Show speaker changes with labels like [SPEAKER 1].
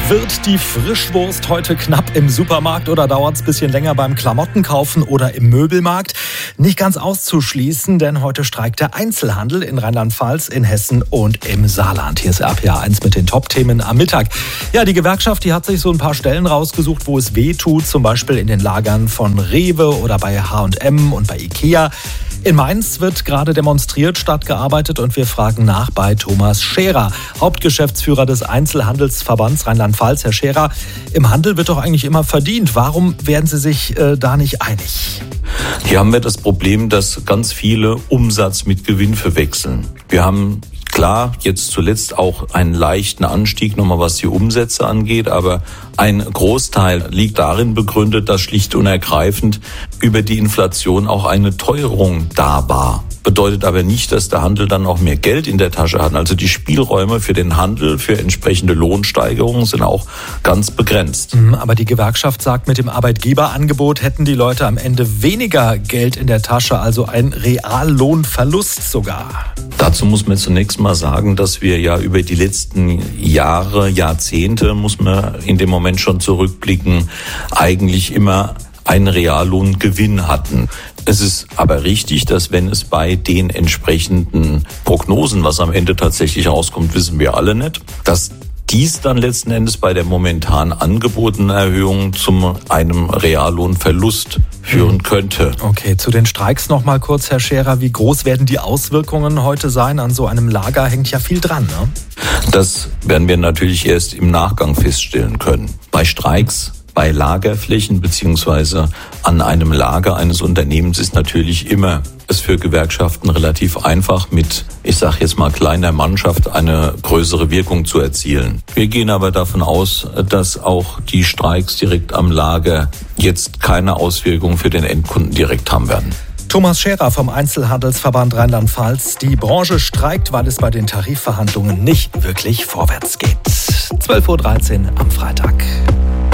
[SPEAKER 1] Wird die Frischwurst heute knapp im Supermarkt oder dauert es ein bisschen länger beim Klamottenkaufen oder im Möbelmarkt? Nicht ganz auszuschließen, denn heute streikt der Einzelhandel in Rheinland-Pfalz, in Hessen und im Saarland. Hier ist RPA 1 mit den Top-Themen am Mittag. Ja, die Gewerkschaft, die hat sich so ein paar Stellen rausgesucht, wo es weh tut, zum Beispiel in den Lagern von Rewe oder bei H&M und bei Ikea. In Mainz wird gerade demonstriert statt gearbeitet und wir fragen nach bei Thomas Scherer, Hauptgeschäftsführer des Einzelhandelsverbands Rheinland-Pfalz. Herr Scherer, im Handel wird doch eigentlich immer verdient. Warum werden Sie sich da nicht einig?
[SPEAKER 2] Hier haben wir das Problem, dass ganz viele Umsatz mit Gewinn verwechseln. Wir haben klar jetzt zuletzt auch einen leichten Anstieg nochmal, was die Umsätze angeht, aber ein Großteil liegt darin begründet, dass schlicht und ergreifend über die Inflation auch eine Teuerung da war. Bedeutet aber nicht, dass der Handel dann auch mehr Geld in der Tasche hat. Also die Spielräume für den Handel, für entsprechende Lohnsteigerungen sind auch ganz begrenzt.
[SPEAKER 1] Aber die Gewerkschaft sagt, mit dem Arbeitgeberangebot hätten die Leute am Ende weniger Geld in der Tasche, also ein Reallohnverlust sogar.
[SPEAKER 2] Dazu muss man zunächst mal sagen, dass wir ja über die letzten Jahre, Jahrzehnte, muss man in dem Moment schon zurückblicken, eigentlich immer einen Reallohngewinn hatten. Es ist aber richtig, dass wenn es bei den entsprechenden Prognosen, was am Ende tatsächlich rauskommt, wissen wir alle nicht, dass dies dann letzten Endes bei der momentan angebotenen Erhöhung zu einem Reallohnverlust führen könnte.
[SPEAKER 1] Okay, zu den Streiks noch mal kurz, Herr Scherer. Wie groß werden die Auswirkungen heute sein? An so einem Lager hängt ja viel dran, ne?
[SPEAKER 2] Das werden wir natürlich erst im Nachgang feststellen können. Bei Streiks, bei Lagerflächen beziehungsweise an einem Lager eines Unternehmens ist natürlich immer es für Gewerkschaften relativ einfach, mit, ich sage jetzt mal, kleiner Mannschaft eine größere Wirkung zu erzielen. Wir gehen aber davon aus, dass auch die Streiks direkt am Lager jetzt keine Auswirkungen für den Endkunden direkt haben werden.
[SPEAKER 1] Thomas Scherer vom Einzelhandelsverband Rheinland-Pfalz. Die Branche streikt, weil es bei den Tarifverhandlungen nicht wirklich vorwärts geht. 12.13 Uhr am Freitag.